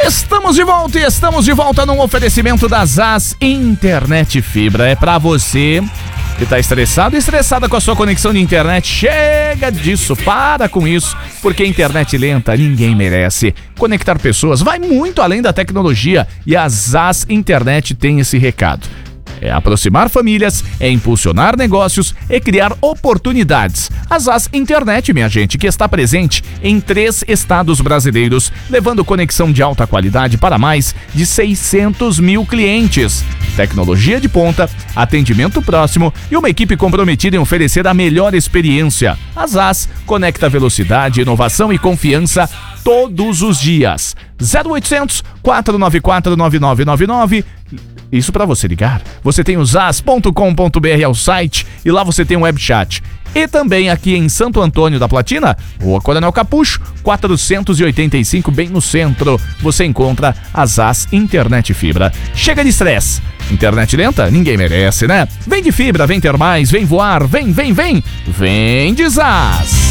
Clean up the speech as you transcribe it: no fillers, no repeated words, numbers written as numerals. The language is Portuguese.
Estamos de volta num oferecimento da ZAS Internet Fibra. É pra você que tá estressado e estressada com a sua conexão de internet. Chega disso, para com isso, porque internet lenta ninguém merece. Conectar pessoas vai muito além da tecnologia e a ZAS Internet tem esse recado. É aproximar famílias, é impulsionar negócios e criar oportunidades. A ZAS Internet, minha gente, que está presente em 3 estados brasileiros, levando conexão de alta qualidade para mais de 600 mil clientes. Tecnologia de ponta, atendimento próximo e uma equipe comprometida em oferecer a melhor experiência. A ZAS conecta velocidade, inovação e confiança todos os dias. 0800 494 9999. Isso para você ligar. Você tem o zas.com.br, é o site, e lá você tem um web chat. E também aqui em Santo Antônio da Platina, Rua Coronel Capucho, 485, bem no centro, você encontra a ZAS Internet Fibra. Chega de estresse. Internet lenta? Ninguém merece, né? Vem de fibra, vem ter mais, vem voar, vem de ZAS.